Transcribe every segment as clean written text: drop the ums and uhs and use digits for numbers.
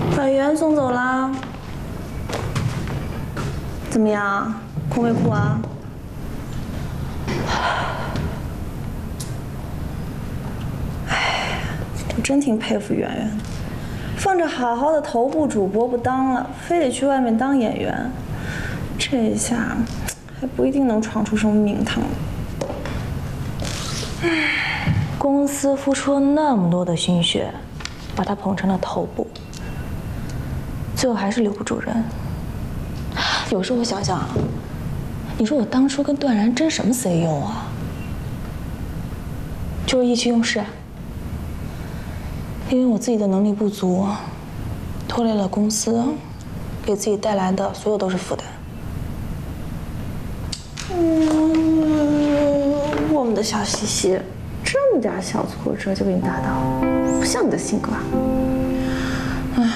把圆圆送走啦。怎么样，哭没哭啊？哎，我真挺佩服圆圆，放着好好的头部主播不当了，非得去外面当演员，这一下还不一定能闯出什么名堂。 公司付出了那么多的心血，把他捧成了头部，最后还是留不住人。有时候我想想，你说我当初跟段然争什么 CEO 啊？就是意气用事，因为我自己的能力不足，拖累了公司，给自己带来的所有都是负担。 我们的小西西，这么点小挫折就给你打倒，不像你的性格。唉，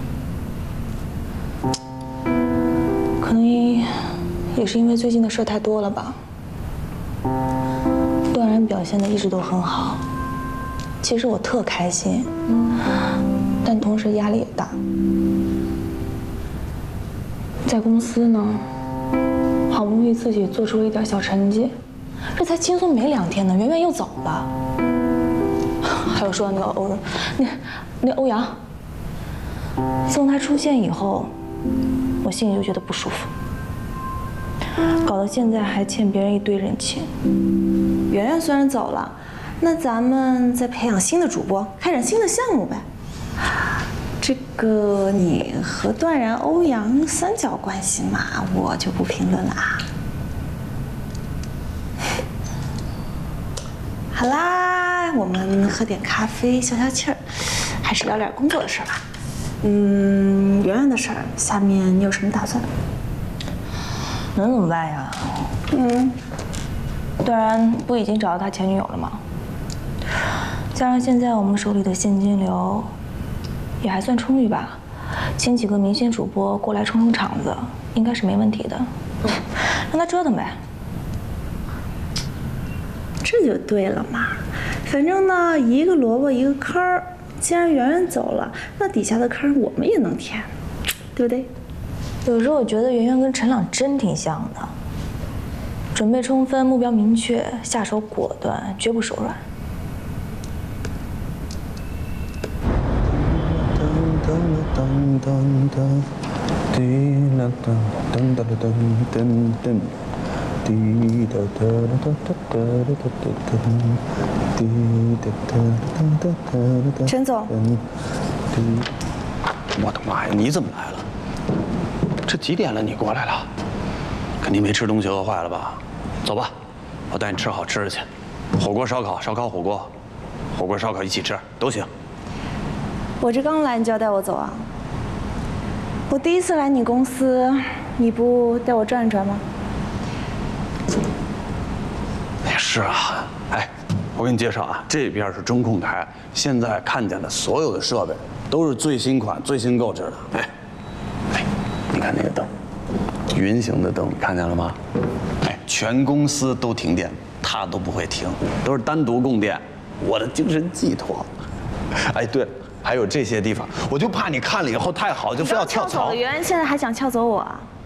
可能也是因为最近的事太多了吧。段然表现的一直都很好，其实我特开心，但同时压力也大。在公司呢，好不容易自己做出了一点小成绩，这才轻松没2天呢，圆圆又走了。还有说那个欧阳，自从他出现以后，我心里就觉得不舒服，搞得现在还欠别人一堆人情。 圆圆虽然走了，那咱们再培养新的主播，开展新的项目呗。这个你和段然、欧阳三角关系嘛，我就不评论了啊。好啦，我们喝点咖啡消消气儿，还是聊点工作的事儿吧。圆圆的事儿，下面你有什么打算？ 能怎么办呀？段然不已经找到他前女友了吗？加上现在我们手里的现金流也还算充裕吧，请几个明星主播过来充充场子，应该是没问题的。让他折腾呗。 这就对了嘛，反正呢，一个萝卜一个坑儿。既然圆圆走了，那底下的坑我们也能填，对不对？ 有时候我觉得圆圆跟陈朗真挺像的，准备充分，目标明确，下手果断，绝不手软。 陈总， 我的妈呀，你怎么来了？这几点了，你过来了？肯定没吃东西饿坏了吧？走吧，我带你吃好吃的去，火锅、烧烤、烧烤、火锅，火锅、烧烤一起吃都行。 我这刚来，你就要带我走啊？我第一次来你公司，你不带我转一转吗？ 是啊，哎，我给你介绍啊，这边是中控台，现在看见的所有的设备都是最新款、最新购置的。哎，你看那个灯，云型的灯，你看见了吗？哎，全公司都停电，它都不会停，都是单独供电，我的精神寄托。哎，对了，还有这些地方，我就怕你看了以后太好，就非要跳槽。 圆圆现在还想撬走我啊？